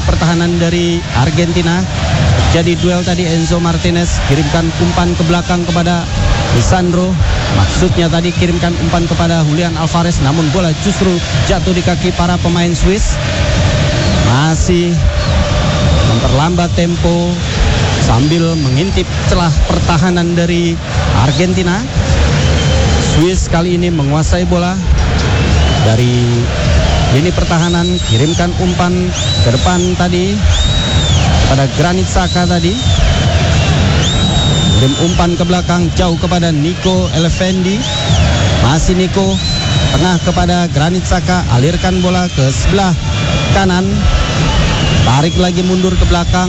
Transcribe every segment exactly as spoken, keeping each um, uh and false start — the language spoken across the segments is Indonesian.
lini pertahanan dari Argentina. Jadi duel tadi Enzo Martinez kirimkan umpan ke belakang kepada Lisandro. Maksudnya tadi kirimkan umpan kepada Julian Alvarez, namun bola justru jatuh di kaki para pemain Swiss. Masih memperlambat tempo sambil mengintip celah pertahanan dari Argentina. Swiss kali ini menguasai bola dari lini pertahanan, kirimkan umpan ke depan tadi pada Granit Xhaka tadi. Kirim umpan ke belakang jauh kepada Nico Elefendi. Masih Nico, tengah kepada Granit Xhaka, alirkan bola ke sebelah kanan. Tarik lagi mundur ke belakang.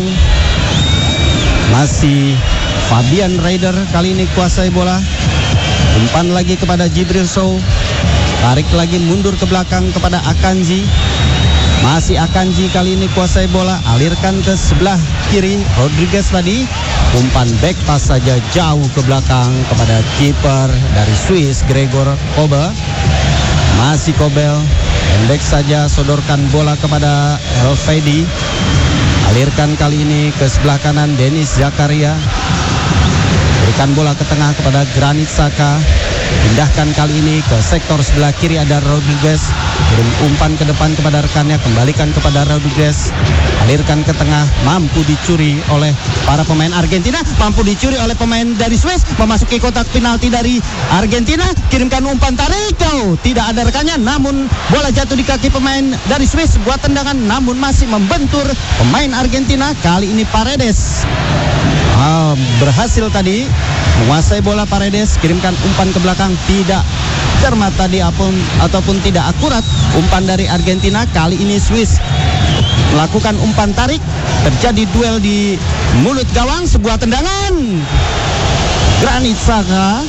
Masih Fabian Raider kali ini kuasai bola. Umpan lagi kepada Djibril Sow. Tarik lagi mundur ke belakang kepada Akanji. Masih Akanji kali ini kuasai bola, alirkan ke sebelah kiri Rodriguez tadi. Umpan back pass saja jauh ke belakang kepada kiper dari Swiss Gregor Kobel. Masih Kobel, pendek saja sodorkan bola kepada Elfedi. Alirkan kali ini ke sebelah kanan Denis Zakaria. Berikan bola ke tengah kepada Granit Xhaka. Pindahkan kali ini ke sektor sebelah kiri ada Rodriguez. Kirim umpan ke depan kepada rekannya, kembalikan kepada Rodriguez. Alirkan ke tengah, mampu dicuri oleh para pemain Argentina, mampu dicuri oleh pemain dari Swiss. Memasuki kotak penalti dari Argentina, kirimkan umpan tarik jauh, tidak ada rekannya, namun bola jatuh di kaki pemain dari Swiss. Buat tendangan, namun masih membentur pemain Argentina. Kali ini Paredes ah, berhasil tadi menguasai bola. Paredes kirimkan umpan ke belakang, tidak cermat tadi apun, ataupun tidak akurat umpan dari Argentina. Kali ini Swiss melakukan umpan tarik, terjadi duel di mulut gawang, sebuah tendangan. Granit Xhaka,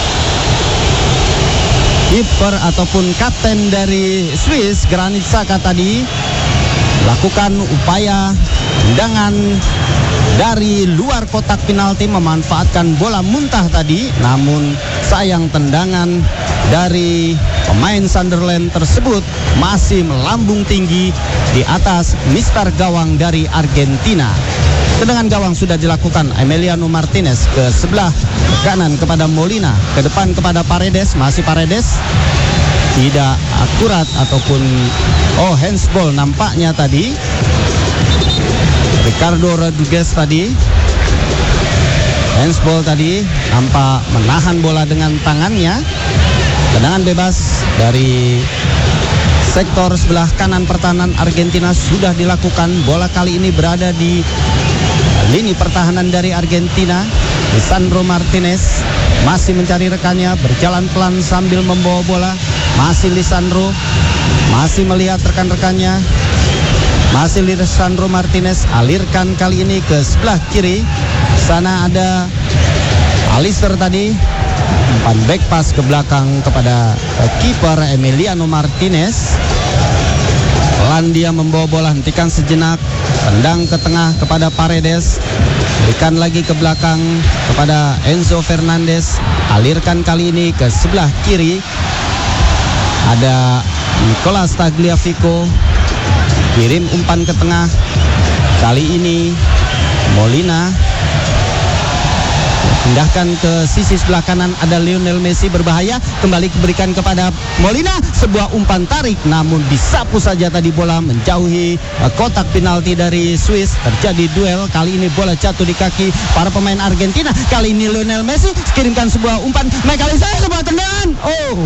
kiper ataupun kapten dari Swiss, Granit Xhaka tadi lakukan upaya tendangan dari luar kotak penalti, memanfaatkan bola muntah tadi, namun sayang tendangan dari pemain Sunderland tersebut masih melambung tinggi di atas mister gawang dari Argentina. Tendangan gawang sudah dilakukan Emiliano Martinez ke sebelah kanan kepada Molina, ke depan kepada Paredes. Masih Paredes, tidak akurat ataupun oh handsball nampaknya tadi. Ricardo Rodriguez tadi handsball tadi, nampak menahan bola dengan tangannya. Tendangan bebas dari sektor sebelah kanan pertahanan Argentina sudah dilakukan. Bola kali ini berada di lini pertahanan dari Argentina. Lisandro Martinez masih mencari rekannya, berjalan pelan sambil membawa bola. Masih Lisandro, masih melihat rekan-rekannya. Masih Lisandro Martinez, alirkan kali ini ke sebelah kiri. Sana ada Alister tadi, umpan back pass ke belakang kepada kiper Emiliano Martinez. Pelan dia membawa bola, hentikan sejenak, tendang ke tengah kepada Paredes. Berikan lagi ke belakang kepada Enzo Fernandez. Alirkan kali ini ke sebelah kiri. Ada Nicolas Tagliafico. Kirim umpan ke tengah. Kali ini Molina. Pindahkan ke sisi sebelah kanan, ada Lionel Messi berbahaya. Kembali diberikan kepada Molina. Sebuah umpan tarik, namun disapu saja tadi bola menjauhi kotak penalti dari Swiss. Terjadi duel, kali ini bola jatuh di kaki para pemain Argentina. Kali ini Lionel Messi kirimkan sebuah umpan. McAllister, sebuah tendangan. Oh,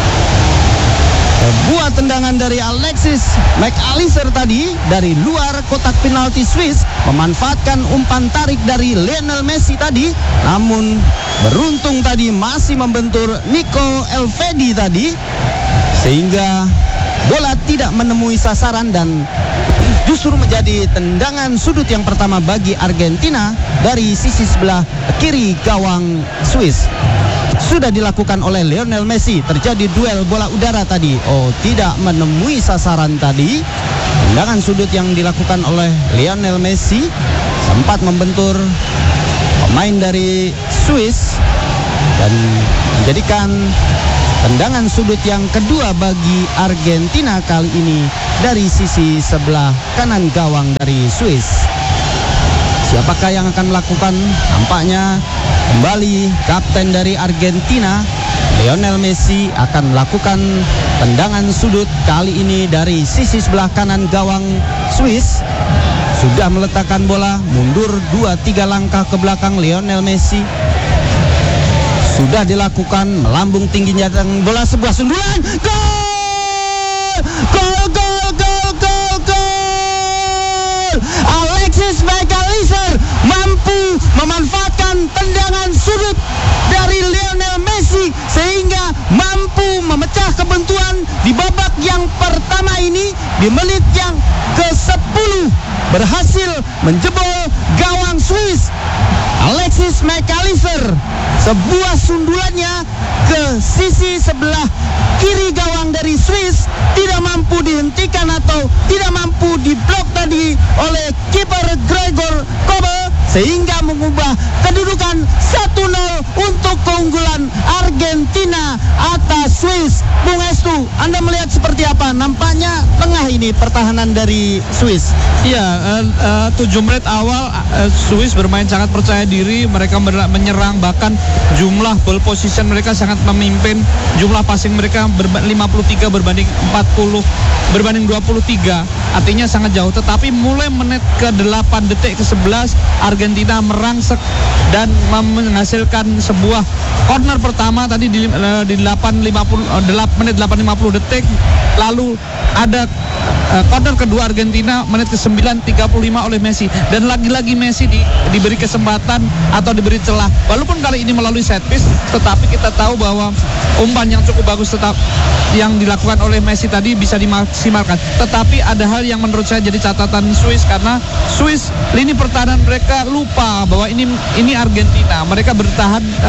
sebuah tendangan dari Alexis McAllister tadi dari luar kotak penalti Swiss, memanfaatkan umpan tarik dari Lionel Messi tadi, namun beruntung tadi masih membentur Nico Elfedi tadi, sehingga bola tidak menemui sasaran dan justru menjadi tendangan sudut yang pertama bagi Argentina dari sisi sebelah kiri gawang Swiss. Sudah dilakukan oleh Lionel Messi. Terjadi duel bola udara tadi. Oh, tidak menemui sasaran tadi. Tendangan sudut yang dilakukan oleh Lionel Messi sempat membentur pemain dari Swiss dan menjadikan Tendangan sudut yang kedua bagi Argentina kali ini dari sisi sebelah kanan gawang dari Swiss. Siapakah yang akan melakukan? Nampaknya kembali kapten dari Argentina, Lionel Messi, akan melakukan tendangan sudut kali ini dari sisi sebelah kanan gawang Swiss. Sudah meletakkan bola, mundur dua tiga langkah ke belakang Lionel Messi. Sudah dilakukan, melambung tinggi datang bola, sebuah sundulan, gol! Gol, gol, gol, gol, gol! Alexis McAllister mampu memanfaatkan tendangan sudut dari Lionel Messi sehingga mampu memecah kebuntuan di babak yang pertama ini. Di menit yang ke sepuluh berhasil menjebol gawang Swiss. Alexis McAllister, sebuah sundulannya ke sisi sebelah kiri gawang dari Swiss tidak mampu dihentikan atau tidak mampu diblok tadi oleh kiper Gregor Kobel, sehingga mengubah kedudukan satu nol untuk keunggulan Argentina atas Swiss. Bung Estu, Anda melihat seperti apa? Nampaknya tengah ini pertahanan dari Swiss. Iya, uh, uh, tujuh menit awal uh, Swiss bermain sangat percaya diri, mereka menyerang, bahkan jumlah ball position mereka sangat memimpin, jumlah passing mereka berba- lima puluh tiga berbanding empat puluh berbanding dua puluh tiga, artinya sangat jauh. Tetapi mulai menit ke delapan detik ke sebelas Argentina merangsek dan menghasilkan sebuah corner pertama tadi di, uh, di delapan lima puluh, uh, delapan menit delapan lima puluh detik. Lalu ada uh, corner kedua Argentina menit ke sembilan tiga puluh lima oleh Messi, dan lagi-lagi Messi di, diberi kesempatan atau diberi celah, walaupun kali ini melalui set piece, tetapi kita tahu bahwa umpan yang cukup bagus tetap yang dilakukan oleh Messi tadi bisa dimaksimalkan. Tetapi ada hal yang menurut saya jadi catatan Swiss, karena Swiss lini pertahanan mereka lupa bahwa ini ini Argentina, mereka bertahan